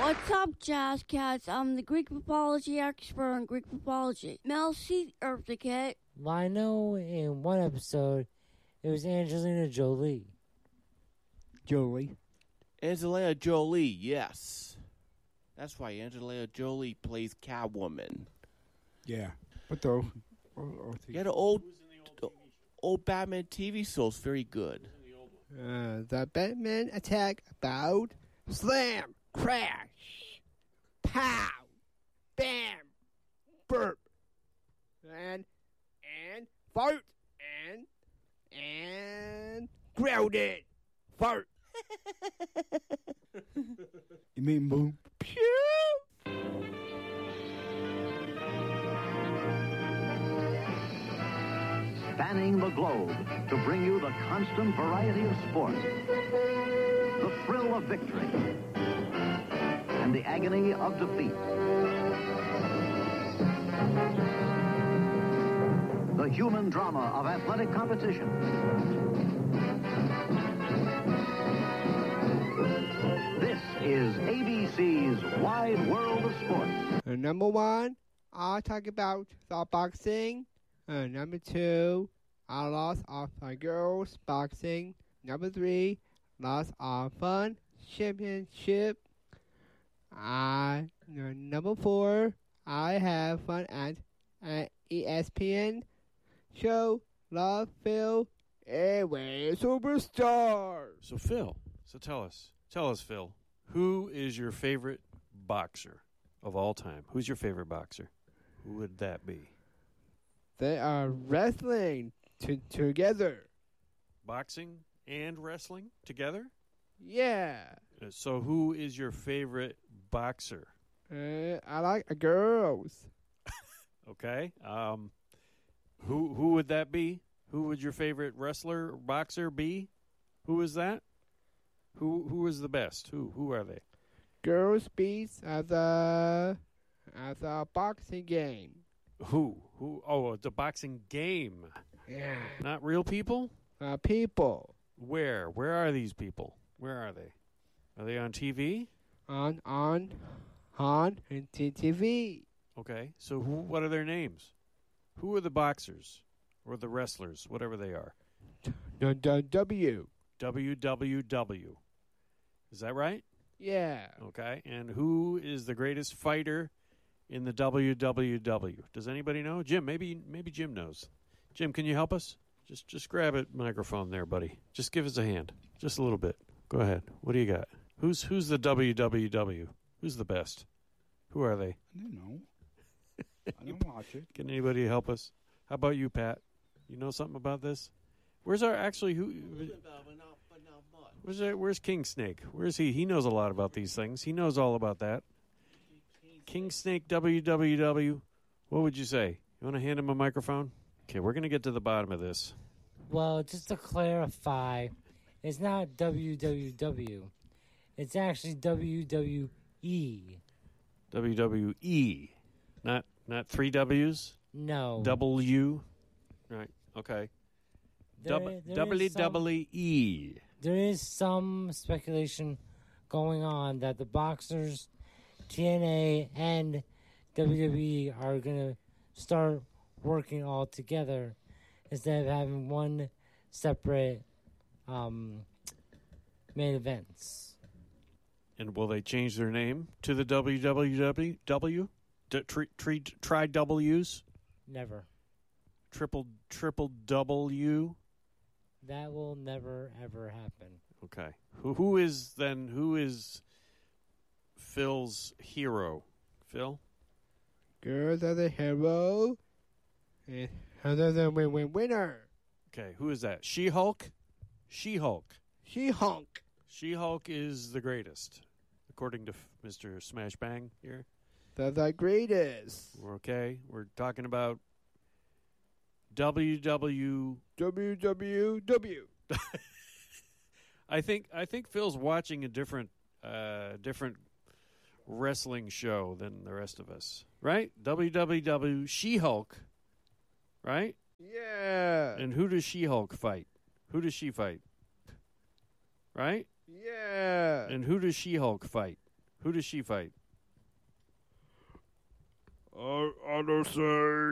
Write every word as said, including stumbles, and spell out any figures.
What's up, Jazz Cats? I'm the Greek mythology expert on Greek mythology. Mel C. Eartha Kitt. Well, I know in one episode it was Angelina Jolie. Jolie. Angelina Jolie, yes. That's why Angelina Jolie plays Catwoman. Yeah. What though? Yeah, the old, the old Batman T V show's very good. Uh, the Batman attack about slam, crash, pow, bam, burp, and and fart and and grounded fart. You mean boom? Pew! Spanning the globe to bring you the constant variety of sport, the thrill of victory, and the agony of defeat. The human drama of athletic competition. This is A B C's Wide World of Sports. Uh, number one, I'll talk about the boxing. Uh, number two, I lost of my girls boxing. Number three, lost of fun championship. Uh, number four, I have fun at, at E S P N show Love Phil Airway Superstar. So Phil, so tell us, tell us, Phil, who is your favorite boxer of all time? Who's your favorite boxer? Who would that be? They are wrestling t- together. Boxing and wrestling together? Yeah. Uh, So who is your favorite boxer? Uh, I like girls. Okay. Um, who who would that be? Who would your favorite wrestler or boxer be? Who is that? Who who is the best? Who who are they? Girls beats at the at the boxing game. Who who? Oh, it's a boxing game. Yeah. Not real people. Uh, people Where where are these people? Where are they? Are they on T V? on on on T V. Okay. So who? What are their names? Who are the boxers or the wrestlers, whatever they are? The the W. W W W. Is that right? Yeah. Okay. And who is the greatest fighter in the W W W? Does anybody know? Jim, maybe maybe Jim knows. Jim, can you help us? Just just grab a microphone there, buddy. Just give us a hand. Just a little bit. Go ahead. What do you got? Who's who's the W W W? Who's the best? Who are they? I don't know. I don't watch it. Can anybody help us? How about you, Pat? You know something about this? Where's our actually who? Where's our, where's King Snake? Where's he? He knows a lot about these things. He knows all about that. King Snake W W W. What would you say? You want to hand him a microphone? Okay, we're going to get to the bottom of this. Well, just to clarify, it's not W W W. It's actually W W E. W W E. Not not three W's? No. W. Right. Okay. There- W there W is some- W E. There is some speculation going on that the boxers, T N A, and W W E are going to start working all together instead of having one separate um, main events. And will they change their name to the W W W? D- tri, tri, tri W's? Never. Triple triple W? That will never, ever happen. Okay. Who who is then who is Phil's hero? Phil? Girls are the hero. And they're the win win winner. Okay, who is that? She-Hulk? She-Hulk. She-Hulk. She-Hulk is the greatest, according to f- Mister Smash Bang here. They're the greatest. We're okay. We're talking about W W W W W. I think I think Phil's watching a different uh, different wrestling show than the rest of us, right? W W W She-Hulk, right? Yeah. And who does She-Hulk fight? Who does she fight? Right? Yeah. And who does She-Hulk fight? Who does she fight? I, I don't say.